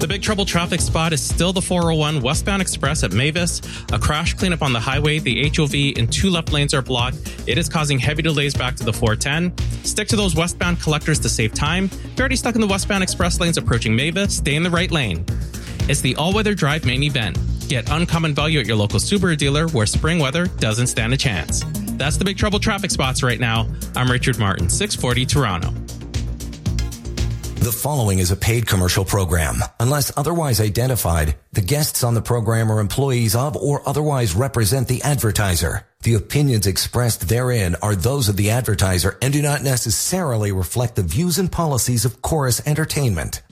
big trouble traffic spot is still the 401 westbound express at Mavis. A crash cleanup on the highway. The HOV in 2 left lanes are blocked. It is causing heavy delays back to the 410. Stick to those westbound collectors to save time. If you're already stuck in the westbound express lanes approaching Mavis, stay in the right lane. It's the All-Weather Drive main event. Get uncommon value at your local Subaru dealer where spring weather doesn't stand a chance. That's the big trouble traffic spots right now. I'm Richard Martin, 640 Toronto. The following is a paid commercial program. Unless otherwise identified, the guests on the program are employees of or otherwise represent the advertiser. The opinions expressed therein are those of the advertiser and do not necessarily reflect the views and policies of Chorus Entertainment.